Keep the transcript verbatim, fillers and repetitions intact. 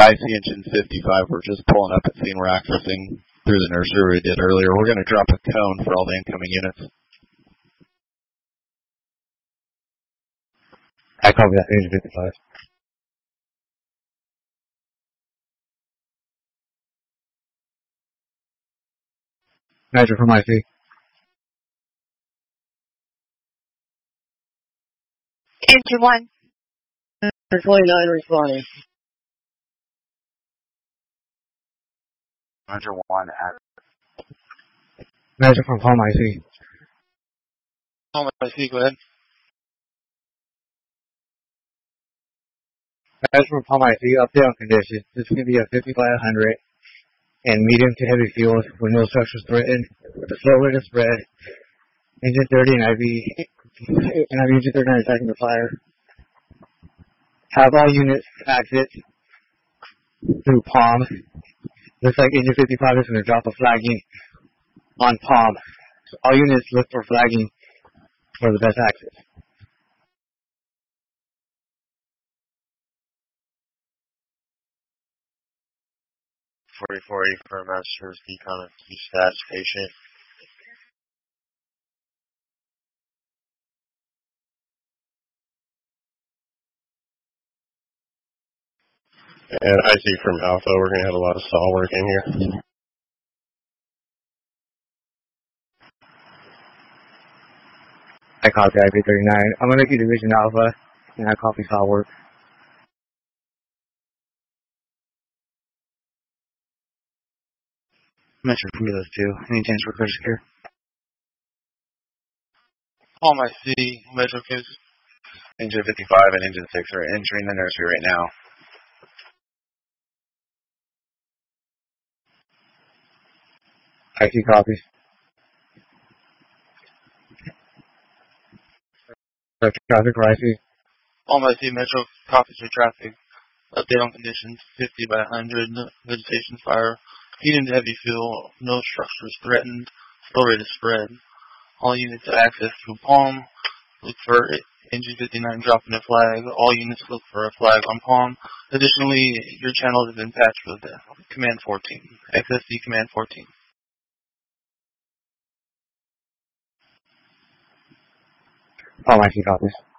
I C engine fifty-five, we're just pulling up and seeing we're accessing through the nursery we did earlier. We're going to drop a cone for all the incoming units. I copy that, engine fifty-five. Measure from I C. Engine one. twenty-nine responding. Roger one at. Measure from Palm I C. Palm I C, go ahead. Measure from Palm I C, update on conditions. This is going to be a fifty-five hundred and medium to heavy fuels with no structures threatened, with a slow rate of spread. Engine thirty and I V, and I V engine thirty-nine attacking the fire. Have all units exit through Palm. Looks like engine fifty-five is going to drop a flagging on Palm. So all units look for flagging for the best access. forty-four eighty for Master's Decon of key status patient. And I see from Alpha, we're going to have a lot of saw work in here. I copy I V thirty-nine. I'm going to keep Division Alpha, and I copy saw work. Measure from those two. Any chance for clear secure? Palm I C, Metro case. Engine fifty-five and Engine six are entering the nursery right now. I C copies. Traffic for I C. Palm I C, Metro copies for traffic. Update on conditions, fifty by one hundred, vegetation fire, medium to heavy fuel, no structures threatened, slow rate of spread. All units access through Palm. Look for engine fifty-nine dropping a flag. All units look for a flag on Palm. Additionally, your channels have been patched with Command fourteen, X S D Command fourteen. Palm I C copies.